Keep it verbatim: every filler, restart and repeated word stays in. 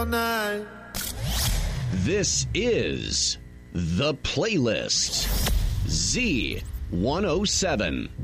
all night. This is The Playlist. Z one oh seven.